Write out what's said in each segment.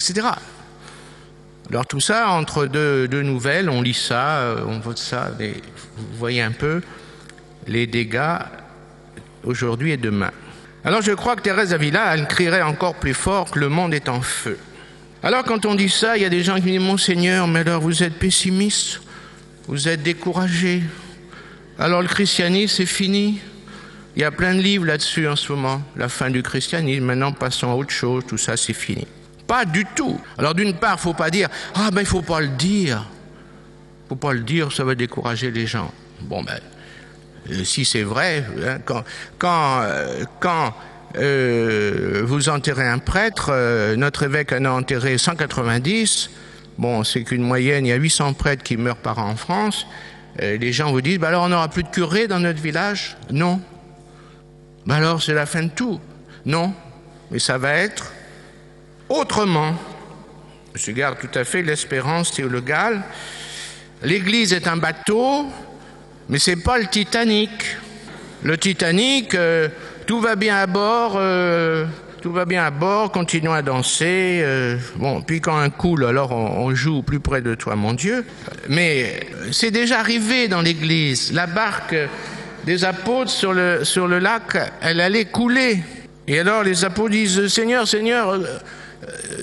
etc. Alors tout ça, entre deux nouvelles, on lit ça, on vote ça, et vous voyez un peu les dégâts aujourd'hui et demain. Alors je crois que Thérèse d'Avila, elle crierait encore plus fort que le monde est en feu. Alors quand on dit ça, il y a des gens qui disent « Monseigneur, mais alors vous êtes pessimiste, vous êtes découragé. Alors le christianisme, c'est fini ». Il y a plein de livres là-dessus en ce moment, la fin du christianisme, maintenant passons à autre chose, tout ça c'est fini. Pas du tout. Alors d'une part, il ne faut pas dire « Ah ben il ne faut pas le dire ». Il ne faut pas le dire, ça va décourager les gens. Bon ben, si c'est vrai, hein, quand vous enterrez un prêtre, notre évêque en a enterré 190, bon c'est qu'une moyenne, il y a 800 prêtres qui meurent par an en France, les gens vous disent bah alors on n'aura plus de curé dans notre village? Non. Bah alors c'est la fin de tout? Non. Mais ça va être autrement. Je garde tout à fait l'espérance théologale. L'Église est un bateau, mais c'est pas le Titanic. Le Titanic, tout va bien à bord, continuons à danser. Bon, puis quand un coule, alors on joue plus près de toi, mon Dieu. Mais c'est déjà arrivé dans l'Église. La barque des apôtres sur le lac, elle allait couler. Et alors les apôtres disent « Seigneur, Seigneur, sauve-nous »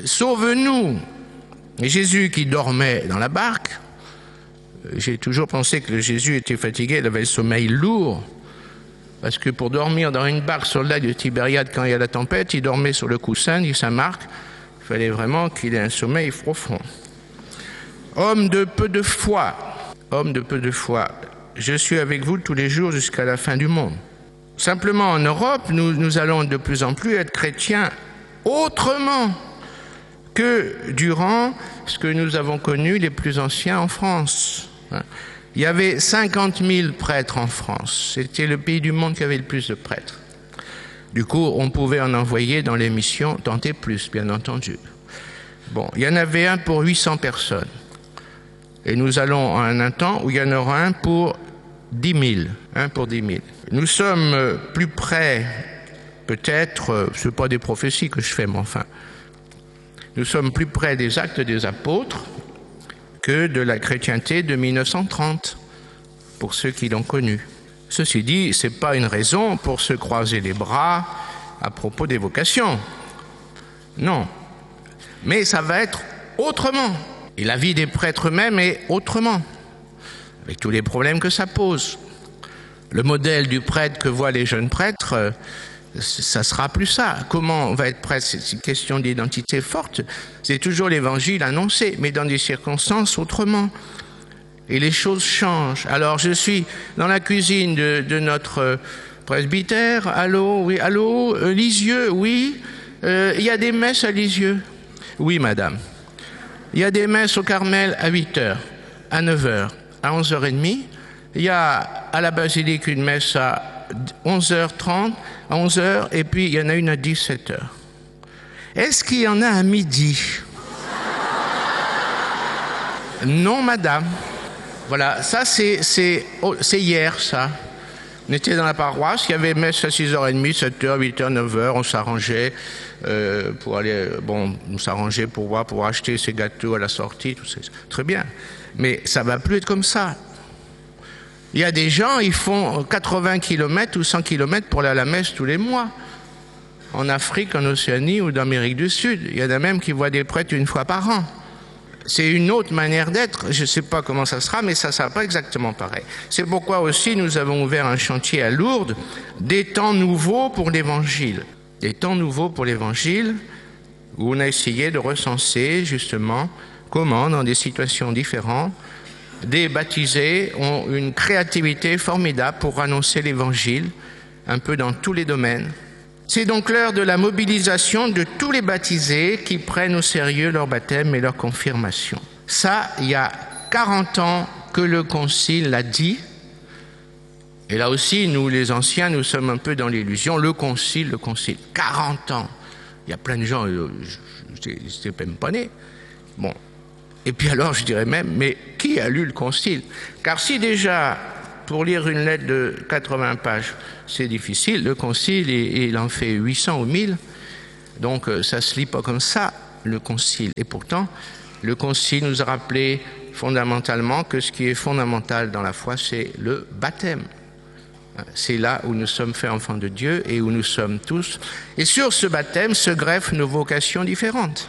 Et Jésus qui dormait dans la barque, j'ai toujours pensé que Jésus était fatigué, il avait le sommeil lourd. Parce que pour dormir dans une barque sur le lac de Tibériade quand il y a la tempête, il dormait sur le coussin, dit Saint Marc. Il fallait vraiment qu'il ait un sommeil profond. Homme de peu de foi, je suis avec vous tous les jours jusqu'à la fin du monde. Simplement en Europe, nous allons de plus en plus être chrétiens autrement que durant ce que nous avons connu les plus anciens en France. Il y avait 50 000 prêtres en France. C'était le pays du monde qui avait le plus de prêtres. Du coup, on pouvait en envoyer dans les missions, tenter plus, bien entendu. Bon, il y en avait un pour 800 personnes. Et nous allons à un temps où il y en aura un pour 10 000. Un pour 10 000. Nous sommes plus près, peut-être, ce n'est pas des prophéties que je fais, mais enfin, nous sommes plus près des actes des apôtres que de la chrétienté de 1930, pour ceux qui l'ont connue. Ceci dit, ce n'est pas une raison pour se croiser les bras à propos des vocations. Non. Mais ça va être autrement. Et la vie des prêtres eux-mêmes est autrement, avec tous les problèmes que ça pose. Le modèle du prêtre que voient les jeunes prêtres, ça sera plus ça. Comment on va être prêtre? C'est une question d'identité forte. C'est toujours l'évangile annoncé, mais dans des circonstances autrement. Et les choses changent. Alors je suis dans la cuisine de notre presbytère. Allô, oui, allô, Lisieux, oui. Il y a des messes à Lisieux? Oui, madame. Il y a des messes au Carmel à 8h, à 9h, à 11h30. Il y a à la basilique une messe à 11h30, à 11h, et puis il y en a une à 17h. Est-ce qu'il y en a à midi? Non, madame. Voilà, ça c'est hier, ça. On était dans la paroisse, il y avait messe à 6h30, 7h, 8h, 9h, on s'arrangeait pour aller, bon, on s'arrangeait pour acheter ces gâteaux à la sortie, tout ça. Très bien. Mais ça ne va plus être comme ça. Il y a des gens, ils font 80 km ou 100 km pour aller à la messe tous les mois. En Afrique, en Océanie ou d'Amérique du Sud. Il y en a même qui voient des prêtres une fois par an. C'est une autre manière d'être. Je ne sais pas comment ça sera, mais ça ne sera pas exactement pareil. C'est pourquoi aussi nous avons ouvert un chantier à Lourdes, des temps nouveaux pour l'Évangile. Des temps nouveaux pour l'Évangile, où on a essayé de recenser justement comment, dans des situations différentes, des baptisés ont une créativité formidable pour annoncer l'Évangile, un peu dans tous les domaines. C'est donc l'heure de la mobilisation de tous les baptisés qui prennent au sérieux leur baptême et leur confirmation. Ça, il y a 40 ans que le Concile l'a dit. Et là aussi, nous les anciens, nous sommes un peu dans l'illusion. Le Concile, 40 ans. Il y a plein de gens, je n'étais même pas né. Bon. Et puis alors, je dirais même, mais qui a lu le Concile? Car si déjà, pour lire une lettre de 80 pages, c'est difficile, le Concile, il en fait 800 ou 1000, donc ça ne se lit pas comme ça. le concile. Et pourtant, le concile nous a rappelé fondamentalement que ce qui est fondamental dans la foi, c'est le baptême. C'est là où nous sommes faits enfants de Dieu et où nous sommes tous. Et sur ce baptême se greffent nos vocations différentes.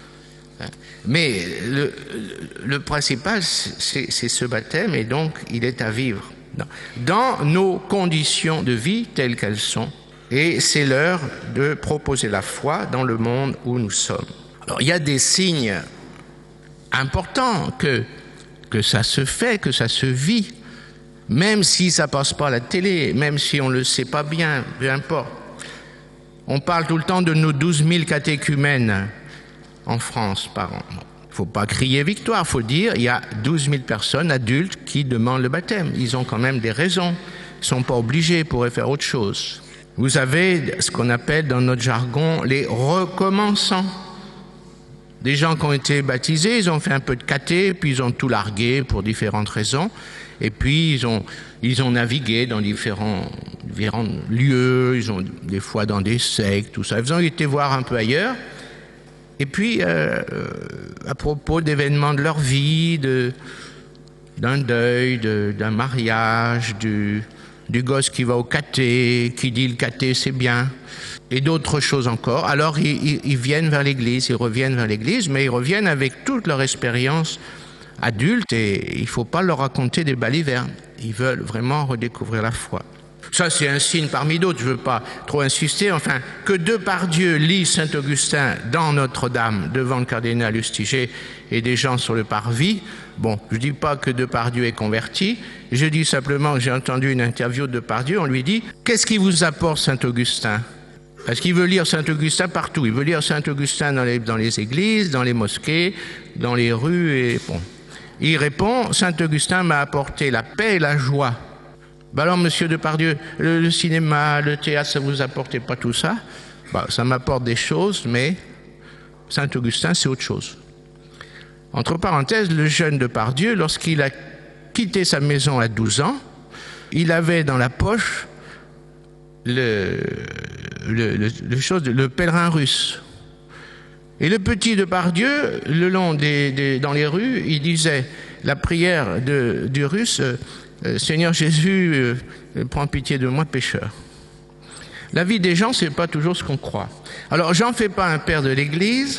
Mais le principal, c'est ce baptême, et donc il est à vivre dans nos conditions de vie telles qu'elles sont. Et c'est l'heure de proposer la foi dans le monde où nous sommes. Alors il y a des signes importants que ça se fait, que ça se vit, même si ça passe pas à la télé, même si on le sait pas bien, peu importe. On parle tout le temps de nos 12 000 catéchumènes en France par an. Il ne faut pas crier victoire, il faut dire il y a 12 000 personnes adultes qui demandent le baptême. Ils ont quand même des raisons. Ils ne sont pas obligés, ils pourraient faire autre chose. Vous avez ce qu'on appelle dans notre jargon les recommençants. Des gens qui ont été baptisés, ils ont fait un peu de caté, puis ils ont tout largué pour différentes raisons. Et puis ils ont navigué dans différents lieux, ils ont des fois dans des sectes, tout ça. Ils ont été voir un peu ailleurs. Et puis, à propos d'événements de leur vie, d'un deuil, d'un mariage, du gosse qui va au caté, qui dit le caté c'est bien, et d'autres choses encore. Alors ils viennent vers l'Église, ils reviennent vers l'Église, mais ils reviennent avec toute leur expérience adulte, et il ne faut pas leur raconter des balivernes. Ils veulent vraiment redécouvrir la foi. Ça, c'est un signe parmi d'autres, je ne veux pas trop insister. Enfin, que Depardieu lit Saint-Augustin dans Notre-Dame devant le cardinal Lustiger et des gens sur le parvis. Bon, je ne dis pas que Depardieu est converti, je dis simplement que j'ai entendu une interview de Depardieu, on lui dit « Qu'est-ce qui vous apporte Saint-Augustin » Parce qu'il veut lire Saint-Augustin partout. Il veut lire Saint-Augustin dans les églises, dans les mosquées, dans les rues, et bon. Il répond « Saint-Augustin m'a apporté la paix et la joie ». Ben alors, monsieur Depardieu, le cinéma, le théâtre, ça vous apportait pas tout ça? Ben, ça m'apporte des choses, mais Saint-Augustin, c'est autre chose. Entre parenthèses, le jeune Depardieu, lorsqu'il a quitté sa maison à 12 ans, il avait dans la poche le pèlerin russe. Et le petit Depardieu, le long dans les rues, il disait la prière du russe, Seigneur Jésus, prends pitié de moi, pécheur. La vie des gens, c'est pas toujours ce qu'on croit. Alors, j'en fais pas un père de l'Église,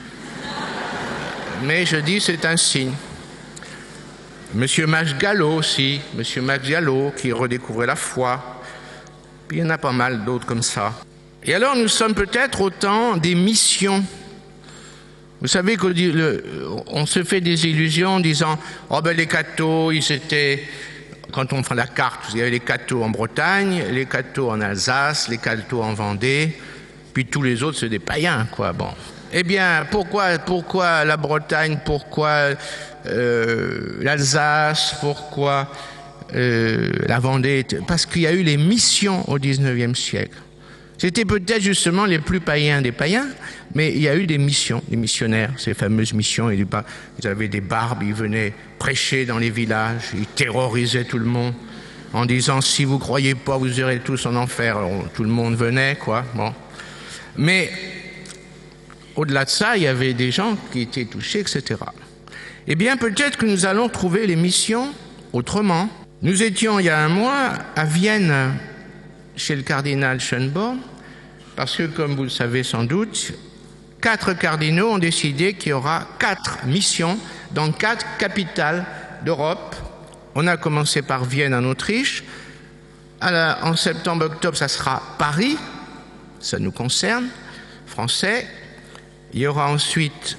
mais je dis c'est un signe. Monsieur Max Gallo aussi, Monsieur Max Gallo qui redécouvrait la foi. Puis il y en a pas mal d'autres comme ça. Et alors, nous sommes peut-être au temps des missions. Vous savez qu'on se fait des illusions en disant « Oh ben les cathos, ils étaient... » Quand on fait la carte, il y avait les cathos en Bretagne, les cathos en Alsace, les cathos en Vendée, puis tous les autres, c'est des païens, quoi. Bon. Eh bien, pourquoi la Bretagne, pourquoi l'Alsace, pourquoi la Vendée? Parce qu'il y a eu les missions au XIXe siècle. C'était peut-être justement les plus païens des païens, mais il y a eu des missions, des missionnaires, ces fameuses missions. Ils avaient des barbes, ils venaient prêcher dans les villages, ils terrorisaient tout le monde en disant « si vous ne croyez pas, vous irez tous en enfer ». Alors, tout le monde venait, quoi. Bon. Mais au-delà de ça, il y avait des gens qui étaient touchés, etc. Eh bien, peut-être que nous allons trouver les missions autrement. Nous étions, il y a un mois, à Vienne, chez le cardinal Schönborn, parce que, comme vous le savez sans doute, 4 cardinaux ont décidé qu'il y aura 4 missions dans 4 capitales d'Europe. On a commencé par Vienne en Autriche. En septembre-octobre, ça sera Paris, ça nous concerne, français. Il y aura ensuite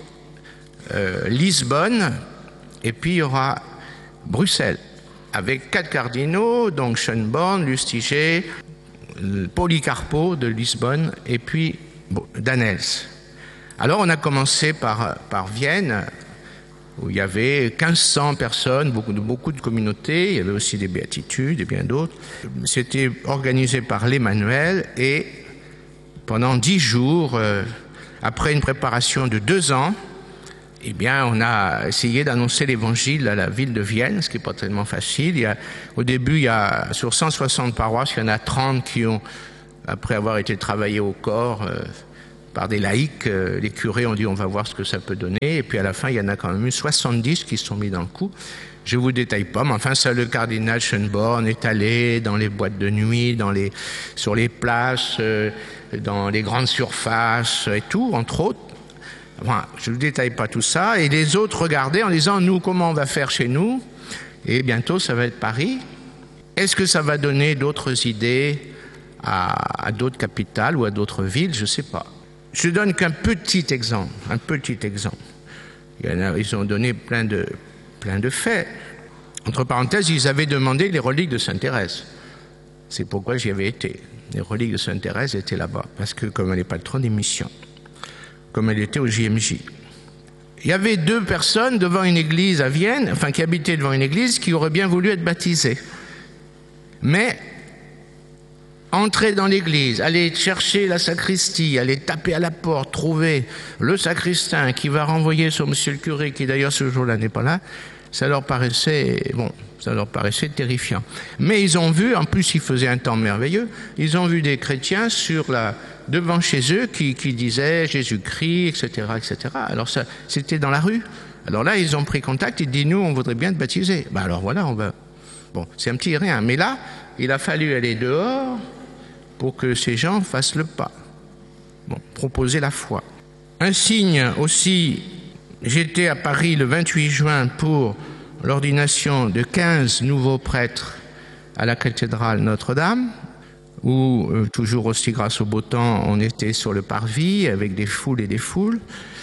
Lisbonne, et puis il y aura Bruxelles, avec 4 cardinaux, donc Schönborn, Lustiger, Policarpo de Lisbonne, et puis Danels. Alors on a commencé par Vienne, où il y avait 1500 personnes, beaucoup de communautés, il y avait aussi des béatitudes et bien d'autres. C'était organisé par l'Emmanuel, et pendant 10 jours, après une préparation de 2 ans, eh bien, on a essayé d'annoncer l'évangile à la ville de Vienne, ce qui n'est pas tellement facile. Au début, sur 160 paroisses, il y en a 30 qui ont, après avoir été travaillés au corps, par des laïcs. Les curés ont dit on va voir ce que ça peut donner. Et puis à la fin, il y en a quand même eu 70 qui se sont mis dans le coup. Je ne vous détaille pas, mais enfin, ça, le cardinal Schönborn est allé dans les boîtes de nuit, sur les places, dans les grandes surfaces et tout, entre autres. Enfin, je ne vous détaille pas tout ça. Et les autres regardaient en disant, nous, comment on va faire chez nous? Et bientôt, ça va être Paris. Est-ce que ça va donner d'autres idées à d'autres capitales ou à d'autres villes? Je ne sais pas. Je ne donne qu'un petit exemple. Ils ont donné plein de faits. Entre parenthèses, ils avaient demandé les reliques de Sainte Thérèse. C'est pourquoi j'y avais été. Les reliques de Sainte Thérèse étaient là-bas, parce que comme elle est patronne des missions, comme elle était au JMJ. Il y avait 2 personnes devant une église à Vienne, enfin qui habitaient devant une église, qui auraient bien voulu être baptisées. Mais entrer dans l'église, aller chercher la sacristie, aller taper à la porte, trouver le sacristain qui va renvoyer sur monsieur le curé, qui d'ailleurs ce jour-là n'est pas là, ça leur paraissait terrifiant. Mais ils ont vu, en plus il faisait un temps merveilleux, ils ont vu des chrétiens devant chez eux qui disaient Jésus-Christ, etc., etc. Alors ça, c'était dans la rue. Alors là, ils ont pris contact, ils disent, nous, on voudrait bien te baptiser. Ben alors voilà, on va... Bon, c'est un petit rien, mais là, il a fallu aller dehors pour que ces gens fassent le pas. Bon, proposer la foi. Un signe aussi, j'étais à Paris le 28 juin pour l'ordination de 15 nouveaux prêtres à la cathédrale Notre-Dame, où, toujours aussi grâce au beau temps, on était sur le parvis avec des foules et des foules.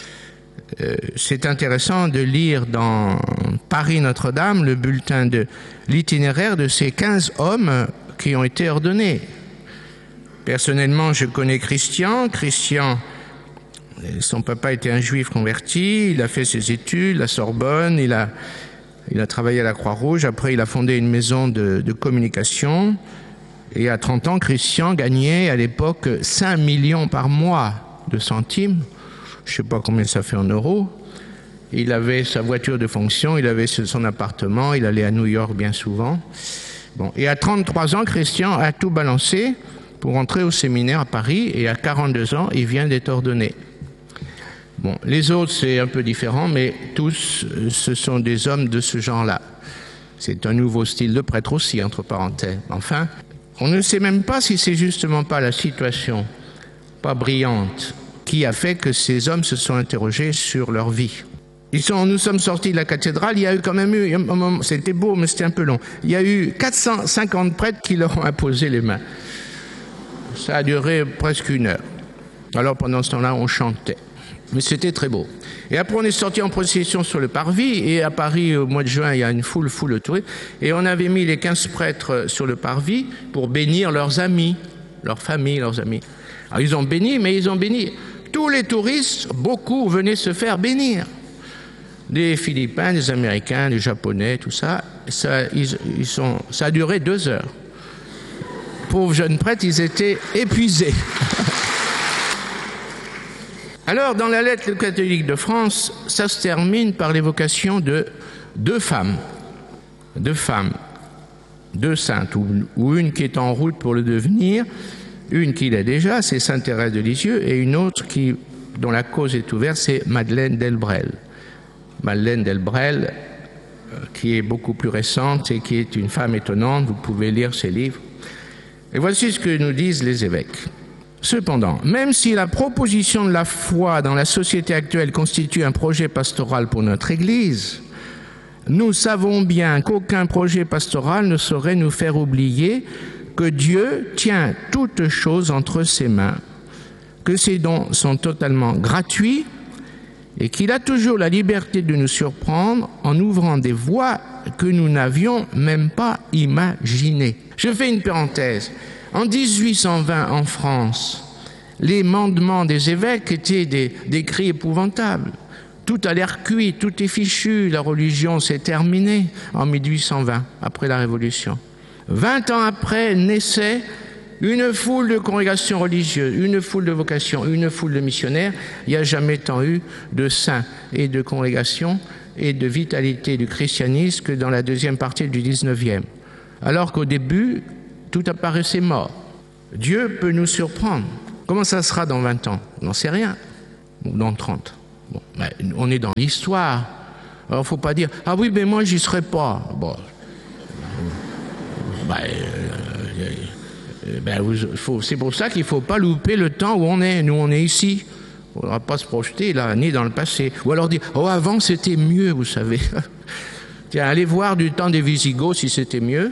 C'est intéressant de lire dans Paris Notre-Dame le bulletin de l'itinéraire de ces 15 hommes qui ont été ordonnés. Personnellement, je connais Christian. Christian, son papa était un juif converti, il a fait ses études, la Sorbonne, il a travaillé à la Croix-Rouge, après il a fondé une maison de communication. Et à 30 ans, Christian gagnait à l'époque 5 millions par mois de centimes. Je ne sais pas combien ça fait en euros. Il avait sa voiture de fonction, il avait son appartement, il allait à New York bien souvent. Bon. Et à 33 ans, Christian a tout balancé pour entrer au séminaire à Paris, et à 42 ans, il vient d'être ordonné. Bon, les autres, c'est un peu différent, mais tous, ce sont des hommes de ce genre-là. C'est un nouveau style de prêtre aussi, entre parenthèses. Enfin, on ne sait même pas si c'est justement pas la situation, pas brillante, qui a fait que ces hommes se sont interrogés sur leur vie. Nous sommes sortis de la cathédrale, il y a eu quand même un moment, c'était beau, mais c'était un peu long. Il y a eu 450 prêtres qui leur ont imposé les mains. Ça a duré presque 1 heure. Alors pendant ce temps-là, on chantait. Mais c'était très beau. Et après, on est sorti en procession sur le parvis. Et à Paris, au mois de juin, il y a une foule de touristes. Et on avait mis les 15 prêtres sur le parvis pour bénir leurs amis, leurs familles, leurs amis. Alors, ils ont béni, mais ils ont béni. Tous les touristes, beaucoup venaient se faire bénir. Des Philippins, des Américains, des Japonais, tout ça. Ça a duré 2 heures. Pauvres jeunes prêtres, ils étaient épuisés. Alors, dans la lettre catholique de France, ça se termine par l'évocation de 2 femmes. 2 saintes, ou une qui est en route pour le devenir, une qui l'est déjà, c'est Sainte Thérèse de Lisieux, et une autre dont la cause est ouverte, c'est Madeleine Delbrel. Madeleine Delbrel, qui est beaucoup plus récente et qui est une femme étonnante, vous pouvez lire ses livres. Et voici ce que nous disent les évêques. Cependant, même si la proposition de la foi dans la société actuelle constitue un projet pastoral pour notre Église, nous savons bien qu'aucun projet pastoral ne saurait nous faire oublier que Dieu tient toutes choses entre ses mains, que ses dons sont totalement gratuits et qu'il a toujours la liberté de nous surprendre en ouvrant des voies que nous n'avions même pas imaginées. Je fais une parenthèse. En 1820, en France, les mandements des évêques étaient des cris épouvantables. Tout a l'air cuit, tout est fichu, la religion s'est terminée en 1820, après la Révolution. 20 ans après, naissait une foule de congrégations religieuses, une foule de vocations, une foule de missionnaires. Il n'y a jamais tant eu de saints et de congrégations et de vitalité du christianisme que dans la deuxième partie du 19e. Alors qu'au début, tout apparaissait mort. Dieu peut nous surprendre. Comment ça sera dans 20 ans? On n'en sait rien. Ou dans 30. Bon, ben, on est dans l'histoire. Alors, il ne faut pas dire « Ah oui, mais moi, j'y serai pas. » Bon. C'est pour ça qu'il ne faut pas louper le temps où on est. Nous, on est ici. Il ne faudra pas se projeter là, ni dans le passé. Ou alors dire « Oh, avant, c'était mieux, vous savez. » Tiens, allez voir du temps des Visigoths si c'était mieux.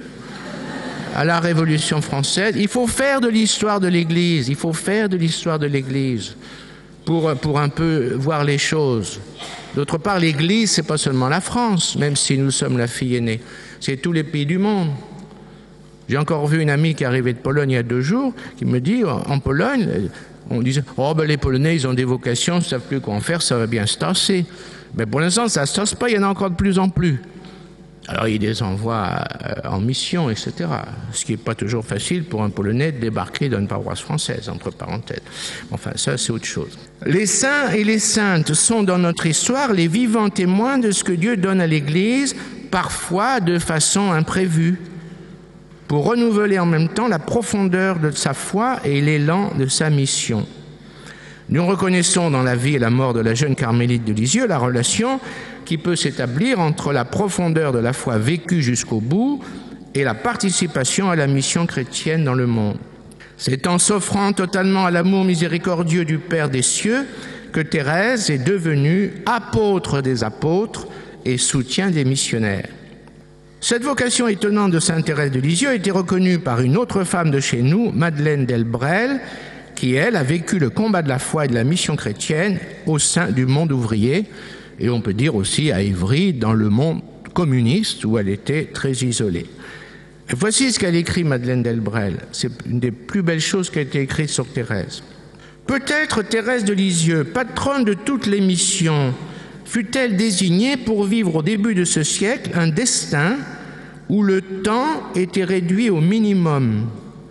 À la Révolution française. Il faut faire de l'histoire de l'Église. Il faut faire de l'histoire de l'Église pour un peu voir les choses. D'autre part, l'Église, c'est pas seulement la France, même si nous sommes la fille aînée. C'est tous les pays du monde. J'ai encore vu une amie qui est arrivée de Pologne il y a 2 jours, qui me dit, en Pologne, on disait « Oh, ben les Polonais, ils ont des vocations, ils ne savent plus quoi en faire, ça va bien se tasser. » Mais pour l'instant, ça ne se tasse pas, il y en a encore de plus en plus. Alors, ils les envoient en mission, etc. Ce qui n'est pas toujours facile pour un Polonais de débarquer dans une paroisse française, entre parenthèses. Enfin, ça, c'est autre chose. Les saints et les saintes sont dans notre histoire les vivants témoins de ce que Dieu donne à l'Église, parfois de façon imprévue, pour renouveler en même temps la profondeur de sa foi et l'élan de sa mission. Nous reconnaissons dans la vie et la mort de la jeune carmélite de Lisieux la relation qui peut s'établir entre la profondeur de la foi vécue jusqu'au bout et la participation à la mission chrétienne dans le monde. C'est en s'offrant totalement à l'amour miséricordieux du Père des cieux que Thérèse est devenue apôtre des apôtres et soutien des missionnaires. Cette vocation étonnante de sainte Thérèse de Lisieux a été reconnue par une autre femme de chez nous, Madeleine Delbrel, qui, elle, a vécu le combat de la foi et de la mission chrétienne au sein du monde ouvrier, et on peut dire aussi à Évry, dans le monde communiste, où elle était très isolée. Et voici ce qu'elle écrit, Madeleine Delbrel. C'est une des plus belles choses qui a été écrite sur Thérèse. Peut-être Thérèse de Lisieux, patronne de toutes les missions, fut-elle désignée pour vivre au début de ce siècle un destin où le temps était réduit au minimum.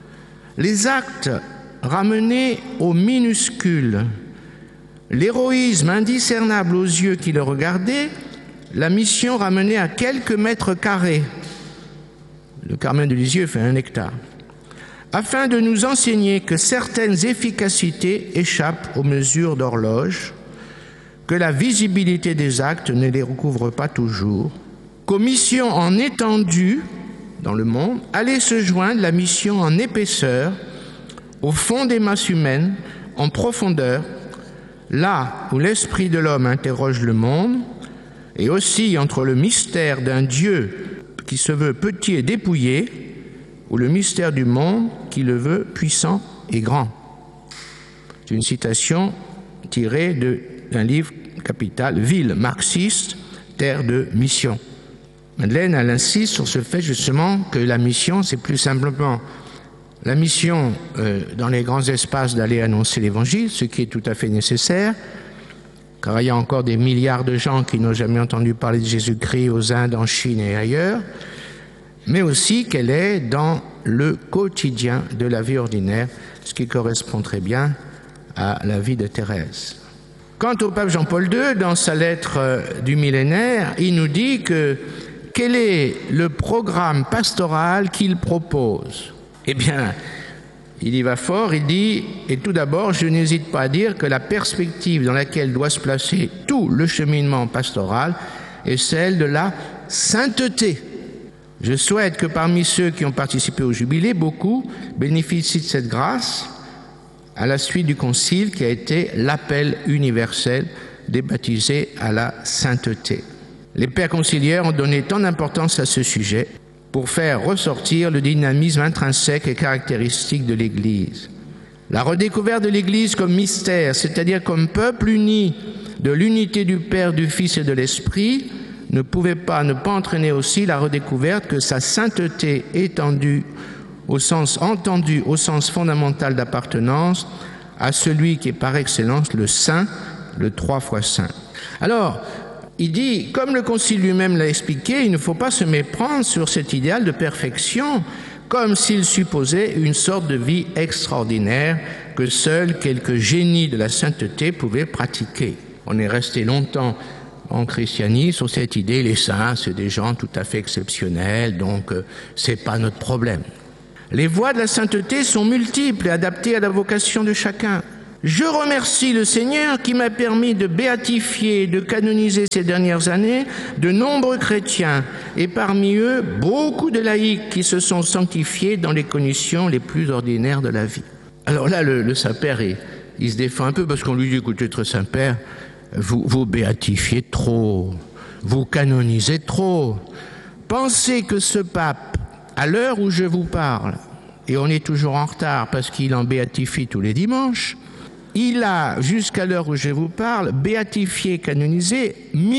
Les actes ramenés au minuscule, l'héroïsme indiscernable aux yeux qui le regardaient, la mission ramenée à quelques mètres carrés. Le Carmin de Lisieux fait 1 hectare. Afin de nous enseigner que certaines efficacités échappent aux mesures d'horloge, que la visibilité des actes ne les recouvre pas toujours, qu'aux missions en étendue dans le monde, allait se joindre la mission en épaisseur, au fond des masses humaines, en profondeur, là où l'esprit de l'homme interroge le monde, et aussi entre le mystère d'un Dieu qui se veut petit et dépouillé, ou le mystère du monde qui le veut puissant et grand. C'est une citation tirée d'un livre capital, Ville marxiste, terre de mission. Madeleine, elle insiste sur ce fait justement que la mission, c'est plus simplement la mission dans les grands espaces d'aller annoncer l'Évangile, ce qui est tout à fait nécessaire, car il y a encore des milliards de gens qui n'ont jamais entendu parler de Jésus-Christ aux Indes, en Chine et ailleurs, mais aussi qu'elle est dans le quotidien de la vie ordinaire, ce qui correspond très bien à la vie de Thérèse. Quant au pape Jean-Paul II, dans sa lettre du millénaire, il nous dit que quel est le programme pastoral qu'il propose? Eh bien, il y va fort, il dit, et tout d'abord, je n'hésite pas à dire que la perspective dans laquelle doit se placer tout le cheminement pastoral est celle de la sainteté. Je souhaite que parmi ceux qui ont participé au jubilé, beaucoup bénéficient de cette grâce à la suite du concile qui a été l'appel universel des baptisés à la sainteté. Les pères conciliaires ont donné tant d'importance à ce sujet pour faire ressortir le dynamisme intrinsèque et caractéristique de l'Église. La redécouverte de l'Église comme mystère, c'est-à-dire comme peuple uni de l'unité du Père, du Fils et de l'Esprit, ne pouvait pas ne pas entraîner aussi la redécouverte que sa sainteté étendue entendu au sens fondamental d'appartenance à celui qui est par excellence le Saint, le 3 fois Saint. Alors, il dit, comme le Concile lui-même l'a expliqué, il ne faut pas se méprendre sur cet idéal de perfection, comme s'il supposait une sorte de vie extraordinaire que seuls quelques génies de la sainteté pouvaient pratiquer. On est resté longtemps en christianisme sur cette idée, les saints, c'est des gens tout à fait exceptionnels, donc c'est pas notre problème. Les voies de la sainteté sont multiples et adaptées à la vocation de chacun. Je remercie le Seigneur qui m'a permis de béatifier et de canoniser ces dernières années de nombreux chrétiens et parmi eux beaucoup de laïcs qui se sont sanctifiés dans les conditions les plus ordinaires de la vie. Alors là, le Saint-Père, il se défend un peu parce qu'on lui dit, écoutez, très Saint-Père, vous béatifiez trop, vous canonisez trop. Pensez que ce pape, à l'heure où je vous parle, et on est toujours en retard parce qu'il en béatifie tous les dimanches, il a, jusqu'à l'heure où je vous parle, béatifié, canonisé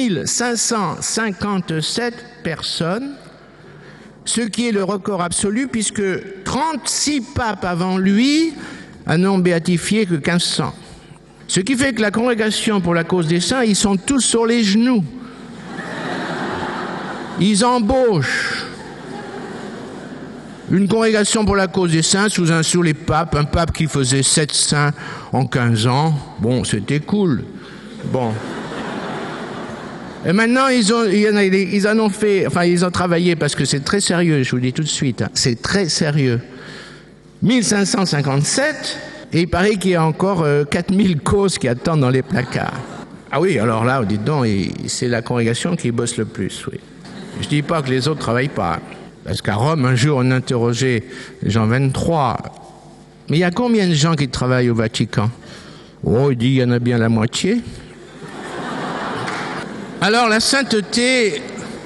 1557 personnes, ce qui est le record absolu puisque 36 papes avant lui n'ont béatifié que 1500. Ce qui fait que la congrégation pour la cause des saints, ils sont tous sur les genoux. Ils embauchent une congrégation pour la cause des saints sous les papes, un pape qui faisait 7 saints en 15 ans. Bon, c'était cool. Bon. Et maintenant, ils ont travaillé parce que c'est très sérieux, je vous dis tout de suite. Hein, c'est très sérieux. 1557, et il paraît qu'il y a encore 4000 causes qui attendent dans les placards. Ah oui, alors là, dites donc, c'est la congrégation qui bosse le plus, oui. Je dis pas que les autres travaillent pas. Parce qu'à Rome, un jour, on interrogeait Jean 23. Mais il y a combien de gens qui travaillent au Vatican? Oh, il dit, il y en a bien la moitié. Alors, la sainteté,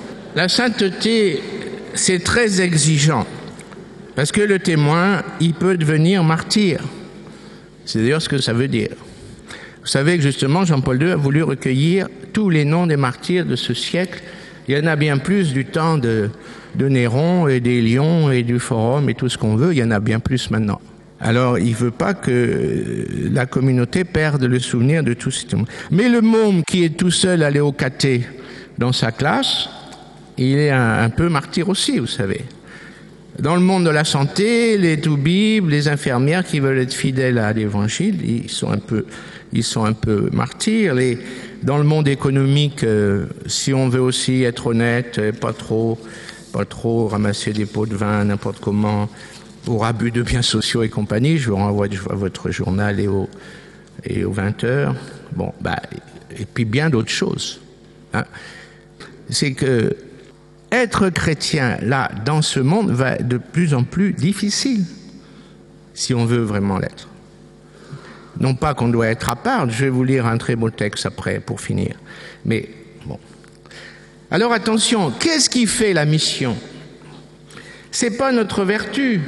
c'est très exigeant. Parce que le témoin, il peut devenir martyr. C'est d'ailleurs ce que ça veut dire. Vous savez que justement, Jean-Paul II a voulu recueillir tous les noms des martyrs de ce siècle. Il y en a bien plus du temps de Néron et des Lions et du Forum et tout ce qu'on veut, il y en a bien plus maintenant. Alors, il ne veut pas que la communauté perde le souvenir de tout ça. Mais le môme qui est tout seul à Léocaté dans sa classe, il est un peu martyr aussi, vous savez. Dans le monde de la santé, les toubibs, les infirmières qui veulent être fidèles à l'évangile, ils sont un peu martyrs. Dans le monde économique, si on veut aussi être honnête, pas trop ramasser des pots de vin n'importe comment, pour abus de biens sociaux et compagnie, je vous renvoie à votre journal et aux 20h. Bon, et puis bien d'autres choses. Hein. C'est que être chrétien, là, dans ce monde, va être de plus en plus difficile, si on veut vraiment l'être. Non pas qu'on doit être à part, je vais vous lire un très beau texte après, pour finir. Mais, bon. Alors attention, qu'est-ce qui fait la mission? C'est pas notre vertu,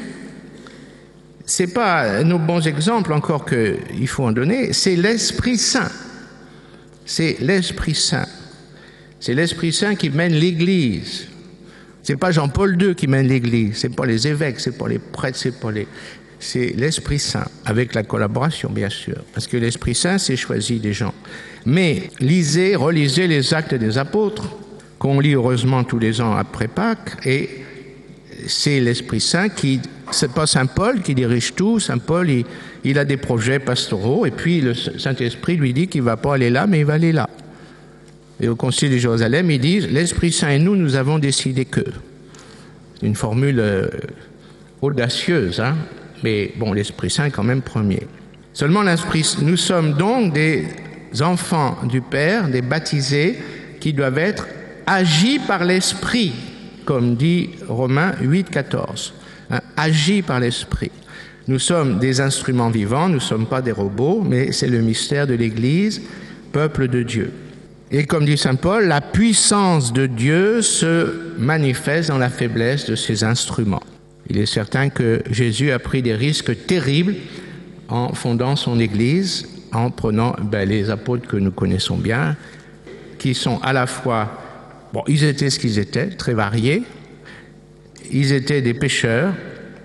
c'est pas nos bons exemples encore qu'il faut en donner, c'est l'Esprit Saint. C'est l'Esprit Saint. C'est l'Esprit Saint qui mène l'Église. C'est pas Jean-Paul II qui mène l'Église, c'est pas les évêques, c'est pas les prêtres, c'est l'Esprit Saint, avec la collaboration bien sûr, parce que l'Esprit Saint c'est choisi des gens. Mais relisez les Actes des Apôtres, qu'on lit heureusement tous les ans après Pâques, et c'est l'Esprit Saint c'est pas Saint Paul qui dirige tout. Saint Paul, il a des projets pastoraux, et puis le Saint-Esprit lui dit qu'il va pas aller là, mais il va aller là. Et au Concile de Jérusalem, ils disent, l'Esprit Saint et nous avons décidé que. C'est une formule audacieuse, hein, mais bon, l'Esprit Saint est quand même premier. Seulement nous sommes donc des enfants du Père, des baptisés, qui doivent être agis par l'Esprit, comme dit Romains 8, 14. Hein, agis par l'Esprit. Nous sommes des instruments vivants, nous ne sommes pas des robots, mais c'est le mystère de l'Église, peuple de Dieu. Et comme dit saint Paul, la puissance de Dieu se manifeste dans la faiblesse de ses instruments. Il est certain que Jésus a pris des risques terribles en fondant son Église, en prenant les apôtres que nous connaissons bien, qui sont à la fois, ils étaient ce qu'ils étaient, très variés, ils étaient des pécheurs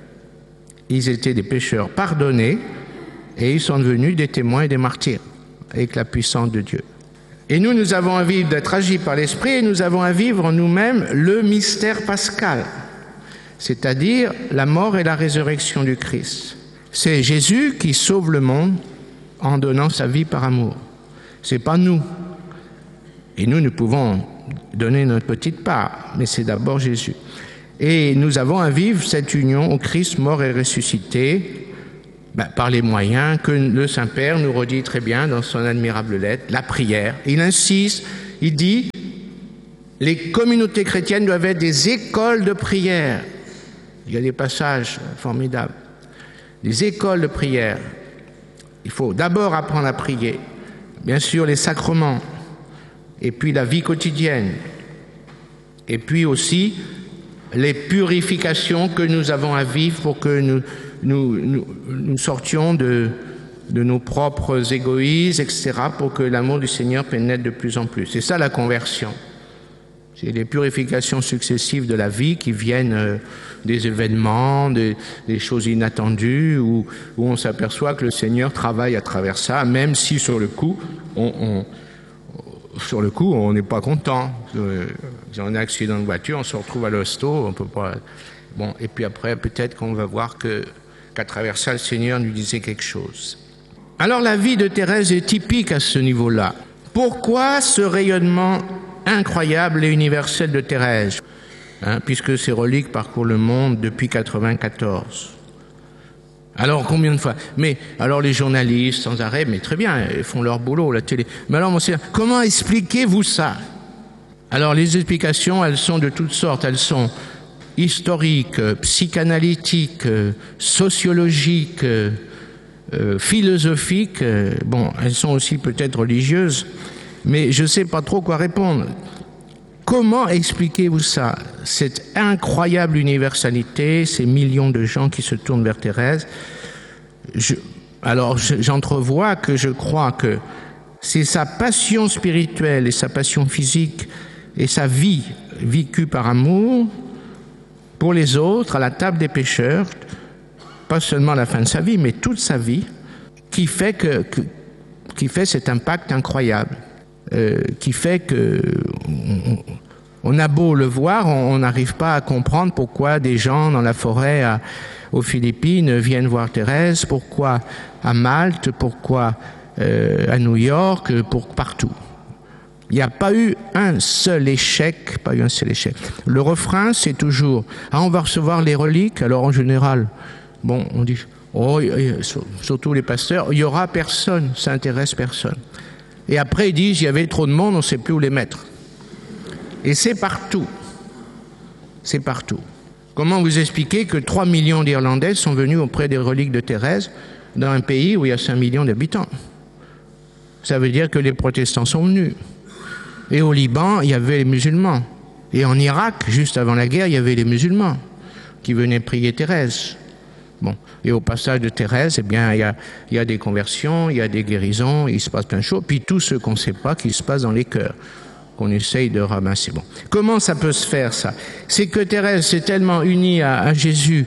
pardonnés, et ils sont devenus des témoins et des martyrs, avec la puissance de Dieu. Et nous avons envie d'être agis par l'Esprit, et nous avons à vivre en nous-mêmes le mystère pascal, c'est-à-dire la mort et la résurrection du Christ. C'est Jésus qui sauve le monde en donnant sa vie par amour. C'est pas nous. Et nous pouvons donner notre petite part, mais c'est d'abord Jésus. Et nous avons à vivre cette union au Christ mort et ressuscité par les moyens que le Saint-Père nous redit très bien dans son admirable lettre, la prière. Il insiste, il dit, les communautés chrétiennes doivent être des écoles de prière. Il y a des passages formidables. Des écoles de prière. Il faut d'abord apprendre à prier. Bien sûr, les sacrements. Et puis la vie quotidienne. Et puis aussi les purifications que nous avons à vivre pour que nous sortions de nos propres égoïsmes, etc., pour que l'amour du Seigneur pénètre de plus en plus. C'est ça la conversion. C'est les purifications successives de la vie qui viennent des événements, des choses inattendues, où on s'aperçoit que le Seigneur travaille à travers ça, même si sur le coup, on n'est pas content. Si on a un accident de voiture, on se retrouve à l'hosto, on peut pas. Bon, et puis après, peut-être qu'on va voir qu'à travers ça, le Seigneur nous disait quelque chose. Alors, la vie de Thérèse est typique à ce niveau-là. Pourquoi ce rayonnement incroyable et universel de Thérèse, puisque ses reliques parcourent le monde depuis 1994. Alors, combien de fois? Mais, alors les journalistes, sans arrêt, mais très bien, ils font leur boulot, la télé. Mais alors, mon Seigneur, comment expliquez-vous ça? Alors, les explications, elles sont de toutes sortes. Elles sont historiques, psychanalytiques, sociologiques, philosophiques. Bon, elles sont aussi peut-être religieuses, mais je ne sais pas trop quoi répondre. Comment expliquez-vous ça? Cette incroyable universalité, ces millions de gens qui se tournent vers Thérèse. J'entrevois que je crois que c'est sa passion spirituelle et sa passion physique et sa vie vécue par amour pour les autres, à la table des pécheurs, pas seulement à la fin de sa vie, mais toute sa vie, qui fait cet impact incroyable. Qui fait que on a beau le voir, on n'arrive pas à comprendre pourquoi des gens dans la forêt aux Philippines viennent voir Thérèse, pourquoi à Malte, pourquoi à New York, partout. Il n'y a pas eu un seul échec, Le refrain, c'est toujours « Ah, on va recevoir les reliques », alors en général, bon, on dit « surtout les pasteurs, il n'y aura personne, ça intéresse personne ». Et après, ils disent, il y avait trop de monde, on ne sait plus où les mettre. Et c'est partout. C'est partout. Comment vous expliquez que 3 millions d'Irlandais sont venus auprès des reliques de Thérèse dans un pays où il y a 5 millions d'habitants? Ça veut dire que les protestants sont venus. Et au Liban, il y avait les musulmans. Et en Irak, juste avant la guerre, il y avait les musulmans qui venaient prier Thérèse. Bon. Et au passage de Thérèse, eh bien, il y a des conversions, il y a des guérisons, il se passe plein de choses, puis tout ce qu'on ne sait pas qui se passe dans les cœurs, qu'on essaye de ramasser. Bon. Comment ça peut se faire, ça? C'est que Thérèse s'est tellement unie à Jésus,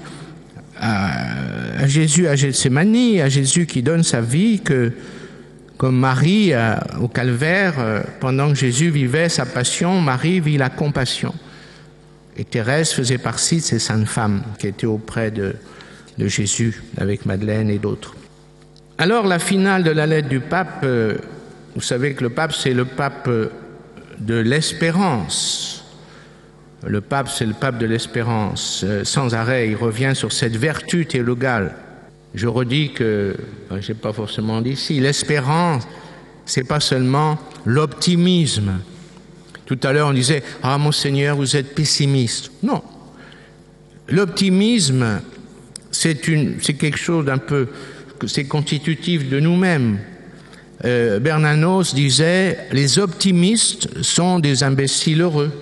à Gethsémani, à Jésus qui donne sa vie, que, comme Marie au Calvaire, pendant que Jésus vivait sa passion, Marie vit la compassion. Et Thérèse faisait partie de ces saintes femmes qui étaient auprès de Jésus, avec Madeleine et d'autres. Alors, la finale de la lettre du pape, vous savez que le pape, c'est le pape de l'espérance. Le pape, c'est le pape de l'espérance. Sans arrêt, il revient sur cette vertu théologale. Je redis que, je n'ai pas forcément dit ici, l'espérance, c'est pas seulement l'optimisme. Tout à l'heure, on disait, « Ah, mon Seigneur, vous êtes pessimiste. » Non. L'optimisme, c'est quelque chose d'un peu, c'est constitutif de nous-mêmes. Bernanos disait, les optimistes sont des imbéciles heureux.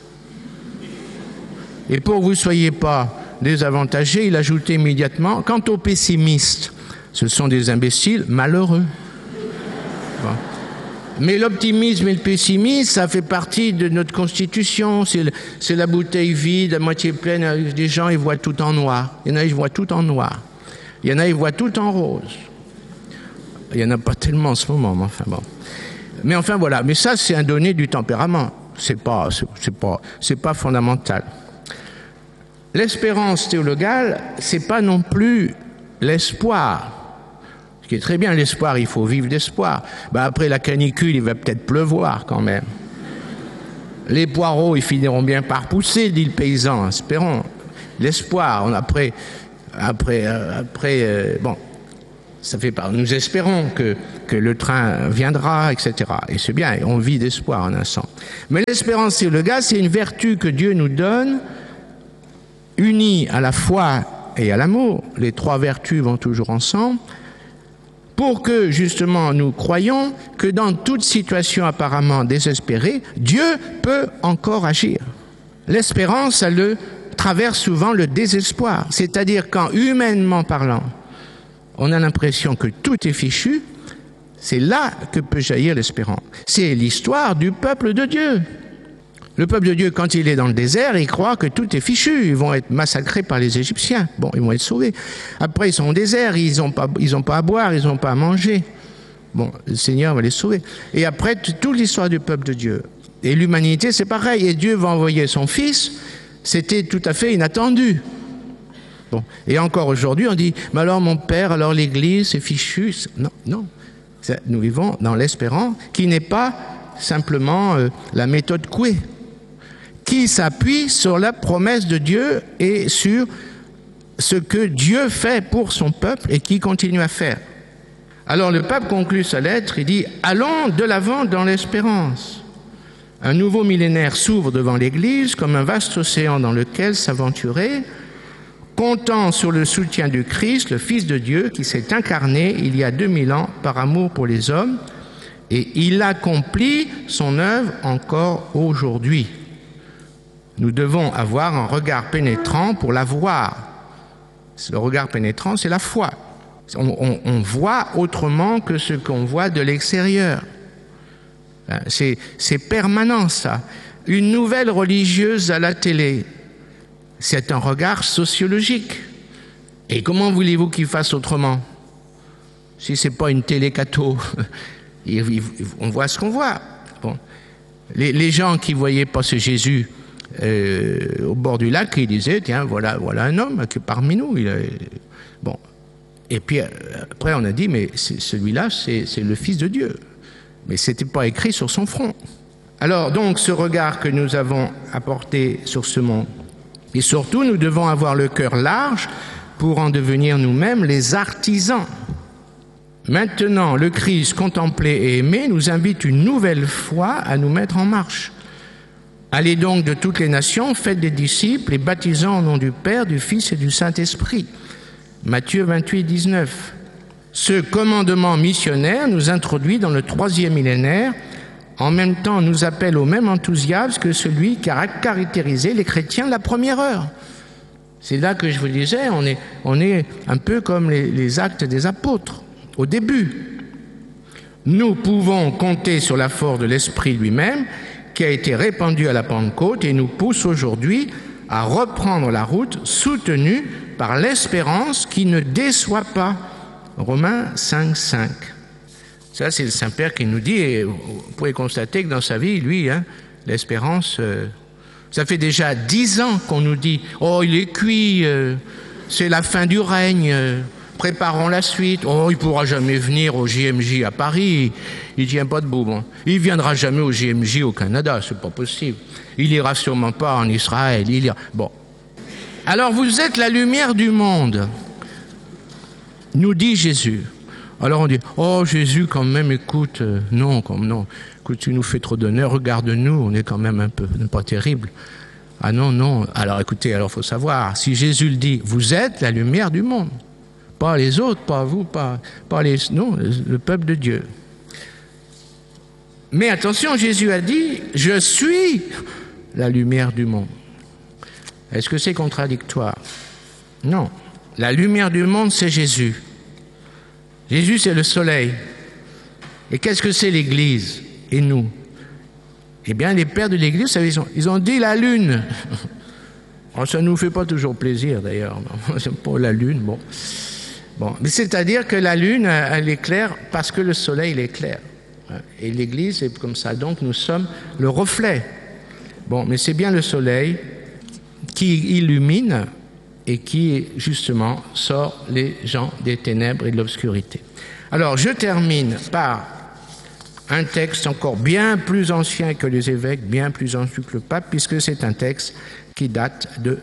Et pour que vous ne soyez pas désavantagés, il ajoutait immédiatement, quant aux pessimistes, ce sont des imbéciles malheureux. Bon. Mais l'optimisme et le pessimisme, ça fait partie de notre constitution. C'est la bouteille vide, à moitié pleine. Des gens, ils voient tout en noir. Il y en a, ils voient tout en noir. Il y en a, ils voient tout en rose. Il n'y en a pas tellement en ce moment, mais enfin bon. Mais enfin voilà. Mais ça, c'est un donné du tempérament. C'est pas fondamental. L'espérance théologale, c'est pas non plus l'espoir. Ce qui est très bien, l'espoir, il faut vivre d'espoir. Après la canicule, il va peut-être pleuvoir quand même. Les poireaux, ils finiront bien par pousser, dit le paysan, espérons. L'espoir, bon, ça fait pas. Nous espérons que le train viendra, etc. Et c'est bien, on vit d'espoir en un sens. Mais l'espérance et le gaz, c'est une vertu que Dieu nous donne, unie à la foi et à l'amour. Les trois vertus vont toujours ensemble. Pour que, justement, nous croyons que dans toute situation apparemment désespérée, Dieu peut encore agir. L'espérance, elle traverse souvent le désespoir. C'est-à-dire quand, humainement parlant, on a l'impression que tout est fichu, c'est là que peut jaillir l'espérance. C'est l'histoire du peuple de Dieu. Le peuple de Dieu, quand il est dans le désert, il croit que tout est fichu. Ils vont être massacrés par les Égyptiens. Bon, ils vont être sauvés. Après, ils sont au désert, ils n'ont pas à boire, ils n'ont pas à manger. Bon, le Seigneur va les sauver. Et après, toute l'histoire du peuple de Dieu. Et l'humanité, c'est pareil. Et Dieu va envoyer son Fils. C'était tout à fait inattendu. Bon. Et encore aujourd'hui, on dit, mais alors mon Père, alors l'Église, c'est fichu. Non, non. Nous vivons dans l'espérance qui n'est pas simplement la méthode Coué, qui s'appuie sur la promesse de Dieu et sur ce que Dieu fait pour son peuple et qui continue à faire. Alors le pape conclut sa lettre, il dit « Allons de l'avant dans l'espérance ». Un nouveau millénaire s'ouvre devant l'Église comme un vaste océan dans lequel s'aventurer, comptant sur le soutien du Christ, le Fils de Dieu, qui s'est incarné il y a 2000 ans par amour pour les hommes, et il accomplit son œuvre encore aujourd'hui. Nous devons avoir un regard pénétrant pour la voir. Le regard pénétrant, c'est la foi. On voit autrement que ce qu'on voit de l'extérieur. C'est permanent, ça. Une nouvelle religieuse à la télé, c'est un regard sociologique. Et comment voulez-vous qu'il fasse autrement? Si ce n'est pas une télé catho, on voit ce qu'on voit. Bon. Les gens qui ne voyaient pas ce Jésus au bord du lac, ils disaient, tiens, voilà un homme qui est parmi nous. Bon. Et puis après, on a dit, mais celui-là, c'est le Fils de Dieu. Mais ce n'était pas écrit sur son front. Alors, donc, ce regard que nous avons apporté sur ce monde, et surtout, nous devons avoir le cœur large pour en devenir nous-mêmes les artisans. Maintenant, le Christ contemplé et aimé nous invite une nouvelle fois à nous mettre en marche. Allez donc de toutes les nations, faites des disciples et baptisant au nom du Père, du Fils et du Saint-Esprit. Matthieu 28, 19. Ce commandement missionnaire nous introduit dans le 3e millénaire, en même temps nous appelle au même enthousiasme que celui qui a caractérisé les chrétiens de la première heure. C'est là que je vous disais, on est un peu comme les actes des apôtres, au début. Nous pouvons compter sur la force de l'Esprit lui-même, qui a été répandu à la Pentecôte et nous pousse aujourd'hui à reprendre la route soutenue par l'espérance qui ne déçoit pas. Romains 5, 5. Ça, c'est le Saint-Père qui nous dit, et vous pouvez constater que dans sa vie, lui, l'espérance, ça fait déjà 10 ans qu'on nous dit « Oh, il est cuit, c'est la fin du règne, préparons la suite. Oh, il ne pourra jamais venir au JMJ à Paris, il ne tient pas debout. Bon. Il ne viendra jamais au JMJ au Canada, c'est pas possible. Il n'ira sûrement pas en Israël. Bon. Alors, vous êtes la lumière du monde, nous dit Jésus. Alors on dit, oh Jésus quand même, écoute, non, écoute, tu nous fais trop d'honneur, regarde-nous, on est quand même un peu, pas terrible. Ah non, alors écoutez, alors il faut savoir, si Jésus le dit, vous êtes la lumière du monde, pas les autres, pas vous, pas non, le peuple de Dieu. Mais attention, Jésus a dit, je suis la lumière du monde. Est-ce que c'est contradictoire? Non, la lumière du monde, c'est Jésus. Jésus, c'est le soleil. Et qu'est-ce que c'est l'Église? Et nous? Eh bien, les pères de l'Église, vous savez, ils ont dit la lune. Alors, ça ne nous fait pas toujours plaisir, d'ailleurs. C'est pas la lune, bon. Mais c'est-à-dire que la lune, elle éclaire parce que le soleil, il éclaire. Et l'Église, c'est comme ça. Donc, nous sommes le reflet. Bon, mais c'est bien le soleil qui illumine et qui, justement, sort les gens des ténèbres et de l'obscurité. Alors, je termine par un texte encore bien plus ancien que les évêques, bien plus ancien que le pape, puisque c'est un texte qui date de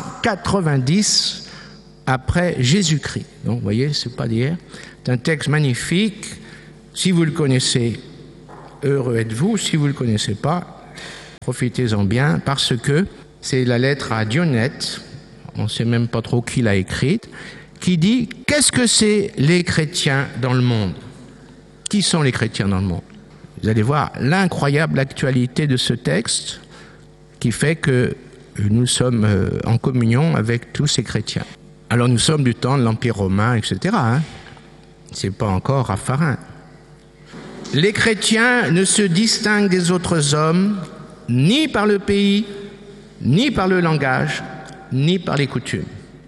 190 après Jésus-Christ. Donc, vous voyez, c'est pas d'hier. C'est un texte magnifique. Si vous le connaissez, heureux êtes-vous. Si vous ne le connaissez pas, profitez-en bien, parce que c'est la lettre à Dionette, on ne sait même pas trop qui l'a écrite, qui dit « Qu'est-ce que c'est les chrétiens dans le monde ?» Qui sont les chrétiens dans le monde? Vous allez voir l'incroyable actualité de ce texte qui fait que nous sommes en communion avec tous ces chrétiens. Alors nous sommes du temps de l'Empire romain, etc. C'est pas encore Raffarin. Les chrétiens ne se distinguent des autres hommes ni par le pays, ni par le langage, ni par les coutumes.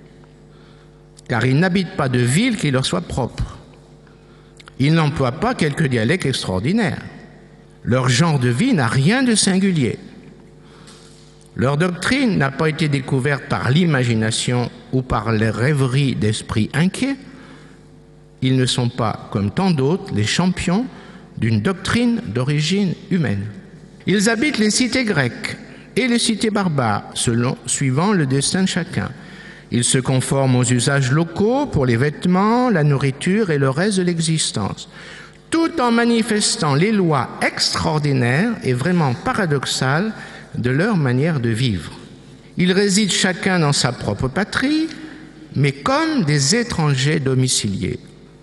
Car ils n'habitent pas de ville qui leur soit propre. Ils n'emploient pas quelques dialectes extraordinaires. Leur genre de vie n'a rien de singulier. Leur doctrine n'a pas été découverte par l'imagination ou par les rêveries d'esprits inquiets. Ils ne sont pas, comme tant d'autres, les champions d'une doctrine d'origine humaine. Ils habitent les cités grecques et les cités barbares, suivant le destin de chacun. Ils se conforment aux usages locaux pour les vêtements, la nourriture et le reste de l'existence, tout en manifestant les lois extraordinaires et vraiment paradoxales de leur manière de vivre. Ils résident chacun dans sa propre patrie, mais comme des étrangers domiciliés.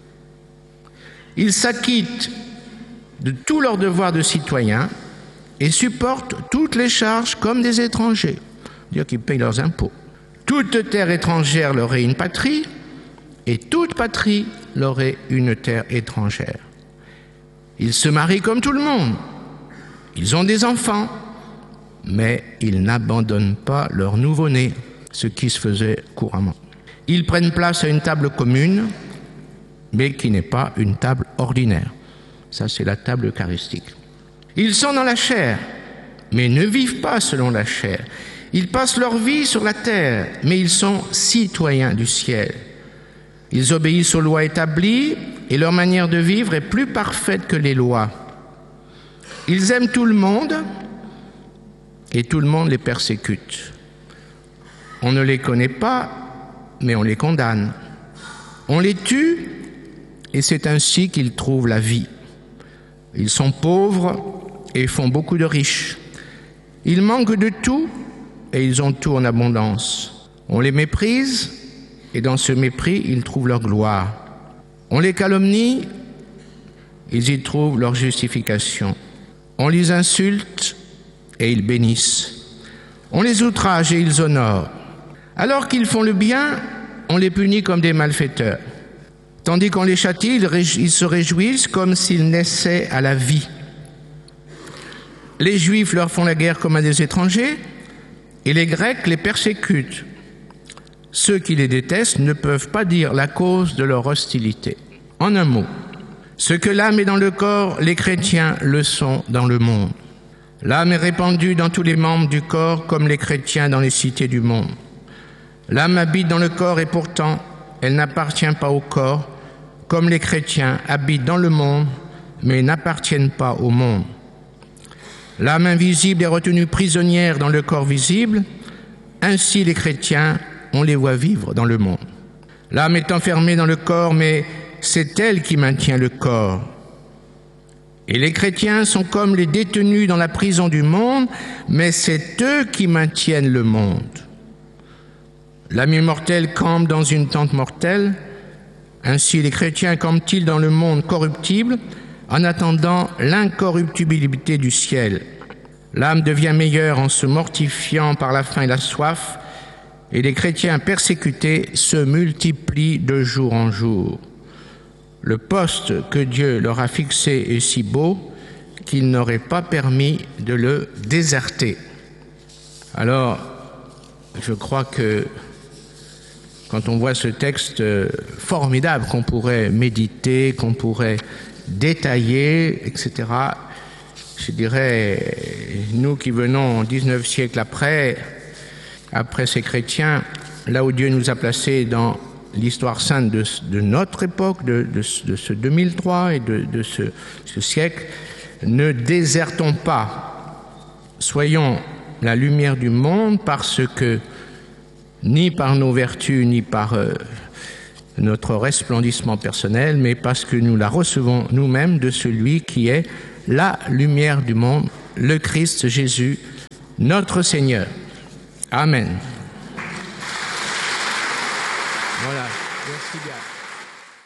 Ils s'acquittent de tous leurs devoirs de citoyens et supportent toutes les charges comme des étrangers, c'est-à-dire qu'ils payent leurs impôts. Toute terre étrangère leur est une patrie, et toute patrie leur est une terre étrangère. Ils se marient comme tout le monde, ils ont des enfants, mais ils n'abandonnent pas leur nouveau-né, ce qui se faisait couramment. Ils prennent place à une table commune, mais qui n'est pas une table ordinaire. Ça, c'est la table eucharistique. Ils sont dans la chair, mais ne vivent pas selon la chair. Ils passent leur vie sur la terre, mais ils sont citoyens du ciel. Ils obéissent aux lois établies et leur manière de vivre est plus parfaite que les lois. Ils aiment tout le monde et tout le monde les persécute. On ne les connaît pas, mais on les condamne. On les tue et c'est ainsi qu'ils trouvent la vie. Ils sont pauvres et font beaucoup de riches. Ils manquent de tout et ils ont tout en abondance. On les méprise et dans ce mépris, ils trouvent leur gloire. On les calomnie, ils y trouvent leur justification. On les insulte et ils bénissent. On les outrage et ils honorent. Alors qu'ils font le bien, on les punit comme des malfaiteurs. Tandis qu'on les châtie, ils se réjouissent comme s'ils naissaient à la vie. Les Juifs leur font la guerre comme à des étrangers, et les Grecs les persécutent. Ceux qui les détestent ne peuvent pas dire la cause de leur hostilité. En un mot, ce que l'âme est dans le corps, les chrétiens le sont dans le monde. L'âme est répandue dans tous les membres du corps comme les chrétiens dans les cités du monde. L'âme habite dans le corps et pourtant, elle n'appartient pas au corps, comme les chrétiens habitent dans le monde, mais n'appartiennent pas au monde. L'âme invisible est retenue prisonnière dans le corps visible, ainsi les chrétiens, on les voit vivre dans le monde. L'âme est enfermée dans le corps, mais c'est elle qui maintient le corps. Et les chrétiens sont comme les détenus dans la prison du monde, mais c'est eux qui maintiennent le monde. L'âme immortelle campe dans une tente mortelle, ainsi les chrétiens campent-ils dans le monde corruptible, en attendant l'incorruptibilité du ciel. L'âme devient meilleure en se mortifiant par la faim et la soif, et les chrétiens persécutés se multiplient de jour en jour. Le poste que Dieu leur a fixé est si beau qu'il n'aurait pas permis de le déserter. Alors, je crois que quand on voit ce texte formidable qu'on pourrait méditer, qu'on pourrait détailler, etc., je dirais, nous qui venons 19 siècles après ces chrétiens, là où Dieu nous a placés dans l'histoire sainte de notre époque, de ce 2003 et de ce siècle, ne désertons pas. Soyons la lumière du monde parce que, ni par nos vertus, ni par notre resplendissement personnel, mais parce que nous la recevons nous-mêmes de celui qui est la lumière du monde, le Christ Jésus, notre Seigneur. Amen. Voilà. Merci bien.